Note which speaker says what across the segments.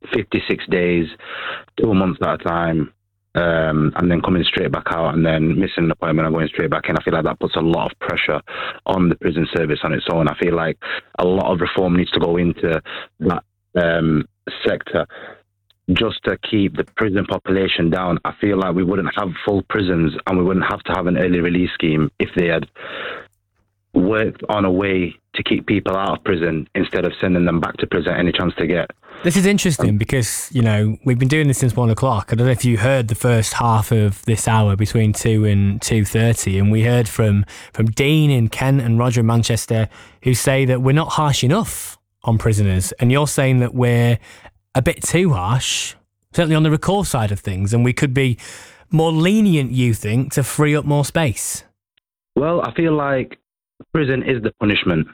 Speaker 1: 56 days, 2 months at a time, and then coming straight back out and then missing an appointment and going straight back in. I feel like that puts a lot of pressure on the prison service on its own. I feel like a lot of reform needs to go into that sector just to keep the prison population down. I feel like we wouldn't have full prisons and we wouldn't have to have an early release scheme if they had worked on a way to keep people out of prison instead of sending them back to prison any chance to get.
Speaker 2: This is interesting because, you know, we've been doing this since 1 o'clock. I don't know if you heard the first half of this hour between 2 and 2:30, and we heard from Dean in Kent and Roger in Manchester, who say that we're not harsh enough on prisoners, and you're saying that we're a bit too harsh, certainly on the recall side of things, and we could be more lenient, you think, to free up more space.
Speaker 1: Well, I feel like prison is the punishment.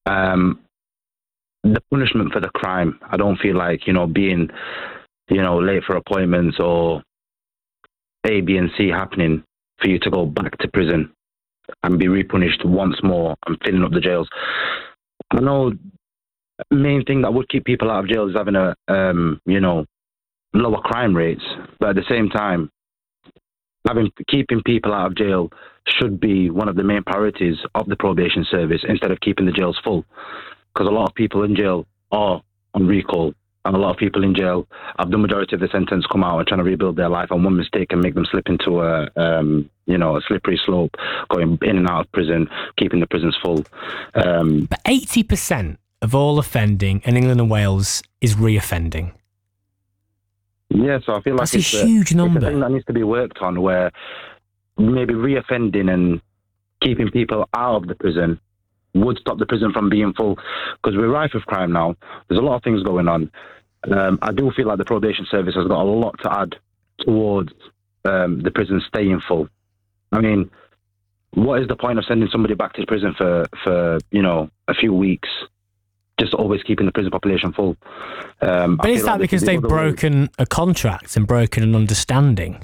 Speaker 1: The punishment for the crime. I don't feel like, you know, being, you know, late for appointments or A, B, and C happening for you to go back to prison and be repunished once more and filling up the jails. I know the main thing that would keep people out of jail is having a, you know, lower crime rates. But at the same time, keeping people out of jail should be one of the main priorities of the probation service instead of keeping the jails full. Because a lot of people in jail are on recall, and a lot of people in jail have the majority of the sentence come out and trying to rebuild their life, and one mistake can make them slip into a, you know, a slippery slope, going in and out of prison, keeping the prisons full.
Speaker 2: But 80% of all offending in England and Wales is reoffending.
Speaker 1: Yeah, so I feel like
Speaker 2: that's a huge number.
Speaker 1: It's a thing that needs to be worked on, where maybe reoffending and keeping people out of the prison would stop the prison from being full, because we're rife with crime now. There's a lot of things going on. I do feel like the probation service has got a lot to add towards the prison staying full. I mean, what is the point of sending somebody back to prison for you know, a few weeks, just always keeping the prison population full?
Speaker 2: But is that because they've broken a contract and broken an understanding?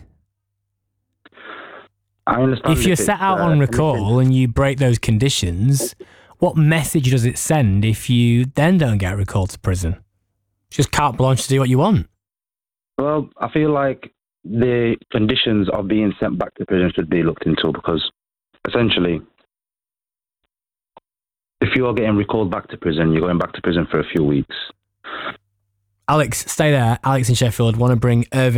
Speaker 1: I understand.
Speaker 2: If you're set out on recall and you break those conditions, what message does it send if you then don't get recalled to prison? Just carte blanche to do what you want.
Speaker 1: Well, I feel like the conditions of being sent back to prison should be looked into, because essentially, if you're getting recalled back to prison, you're going back to prison for a few weeks.
Speaker 2: Alex, stay there. Alex in Sheffield, want to bring Irving